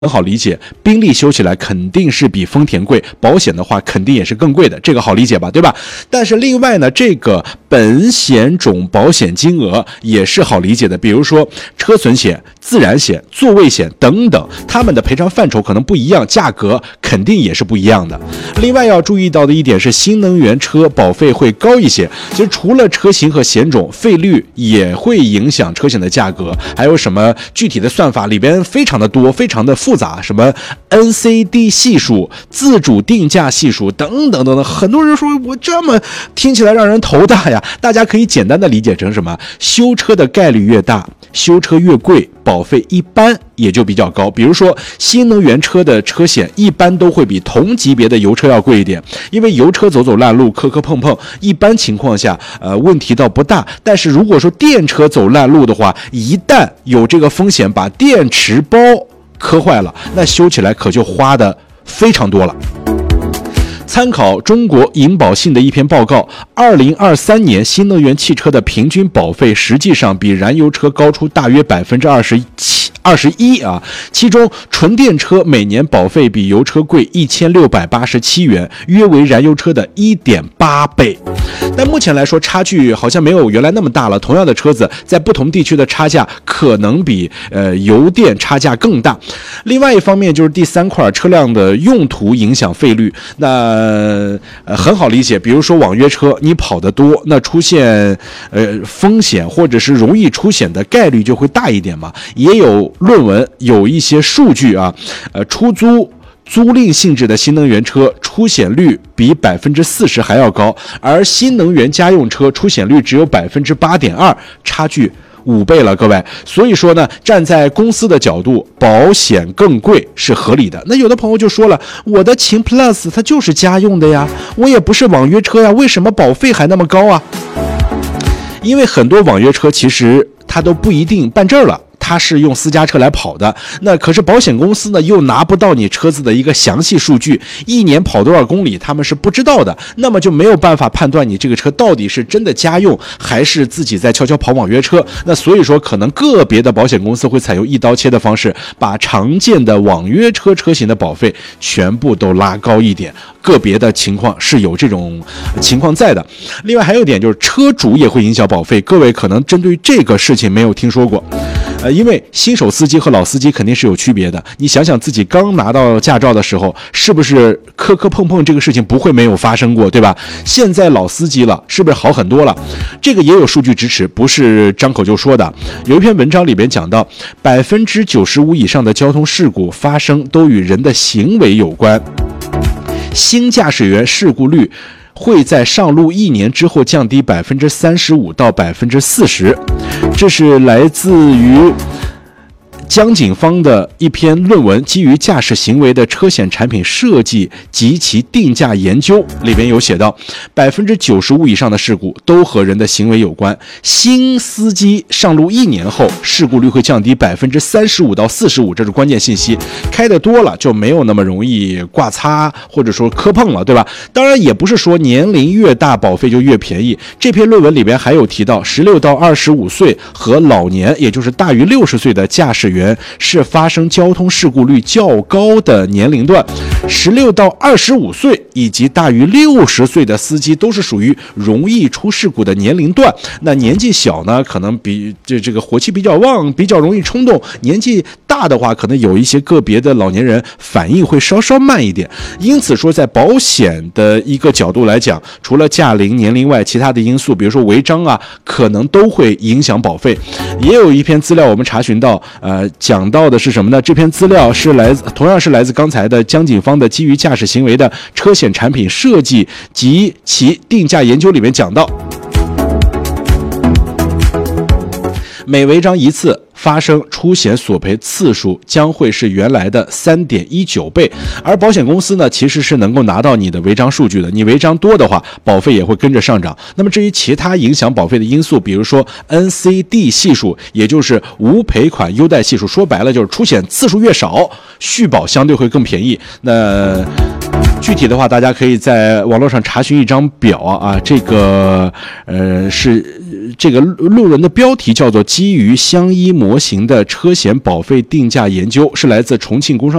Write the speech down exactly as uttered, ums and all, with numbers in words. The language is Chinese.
很好理解，宾利修起来肯定是比丰田贵，保险的话肯定也是更贵的，这个好理解吧，对吧？但是另外呢，这个本险种保险金额也是好理解的，比如说车损险、自燃险、座位险等等，他们的赔偿范畴可能不一样，价格肯定也是不一样的。另外要注意到的一点是，新能源车保费会高一些。其实除了车型和险种，费率也会影响车险的价格，还有什么具体的算法里边非常的多，非常的复杂，什么 N C D 系数、自主定价系数等等等等。很多人说我这么听起来让人头大呀，大家可以简单的理解成什么？修车的概率越大，修车越贵，保费一般也就比较高。比如说新能源车的车险一般都会比同级别的油车要贵一点，因为油车走走烂路、磕磕碰碰，一般情况下呃问题倒不大。但是如果说电车走烂路的话，一旦有这个风险把电池包磕坏了，那修起来可就花的非常多了。参考中国银保信的一篇报告，二零二三年新能源汽车的平均保费实际上比燃油车高出大约百分之二十七。二十一啊，其中纯电车每年保费比油车贵一千六百八十七元，约为燃油车的一点八倍。但目前来说，差距好像没有原来那么大了。同样的车子，在不同地区的差价可能比呃油电差价更大。另外一方面就是第三块，车辆的用途影响费率。那呃很好理解，比如说网约车，你跑得多，那出现呃风险或者是容易出险的概率就会大一点嘛。也有论文有一些数据啊，呃，出租租赁性质的新能源车出险率比百分之四十还要高，而新能源家用车出险率只有百分之八点二，差距五倍了，各位。所以说呢，站在公司的角度，保险更贵是合理的。那有的朋友就说了，我的秦 Plus 它就是家用的呀，我也不是网约车呀，为什么保费还那么高啊？因为很多网约车其实它都不一定办证了，它是用私家车来跑的，那可是保险公司呢又拿不到你车子的一个详细数据，一年跑多少公里他们是不知道的，那么就没有办法判断你这个车到底是真的家用还是自己在悄悄跑网约车。那所以说可能个别的保险公司会采用一刀切的方式，把常见的网约车车型的保费全部都拉高一点，个别的情况是有这种情况在的。另外还有一点就是车主也会影响保费，各位可能针对这个事情没有听说过。呃，因为新手司机和老司机肯定是有区别的。你想想自己刚拿到驾照的时候，是不是磕磕碰碰这个事情不会没有发生过，对吧？现在老司机了，是不是好很多了？这个也有数据支持，不是张口就说的。有一篇文章里边讲到，百分之九十五以上的交通事故发生都与人的行为有关。新驾驶员事故率会在上路一年之后降低百分之三十五到百分之四十，这是来自于江景芳的一篇论文，基于驾驶行为的车险产品设计及其定价研究，里边有写到，百分之九十五以上的事故都和人的行为有关。新司机上路一年后，事故率会降低百分之三十五到四十五，这是关键信息。开得多了就没有那么容易挂擦或者说磕碰了，对吧？当然也不是说年龄越大保费就越便宜。这篇论文里边还有提到，十六到二十五岁和老年，也就是大于六十岁的驾驶员是发生交通事故率较高的年龄段，十六到二十五岁以及大于六十岁的司机都是属于容易出事故的年龄段。那年纪小呢，可能比这这个火气比较旺，比较容易冲动；年纪大的话，可能有一些个别的老年人反应会稍稍慢一点。因此说，在保险的一个角度来讲，除了驾龄、年龄外，其他的因素，比如说违章啊，可能都会影响保费。也有一篇资料我们查询到，呃，讲到的是什么呢？这篇资料是来自，同样是来自刚才的江景芳的基于驾驶行为的车险产品设计及其定价研究里面讲到，每违章一次发生出险索赔次数将会是原来的 三点一九倍，而保险公司呢其实是能够拿到你的违章数据的，你违章多的话保费也会跟着上涨。那么至于其他影响保费的因素，比如说 N C D 系数，也就是无赔款优待系数，说白了就是出险次数越少，续保相对会更便宜。那具体的话，大家可以在网络上查询一张表啊，这个呃是这个论文的标题叫做《基于相依模型的车险保费定价研究》，是来自重庆工商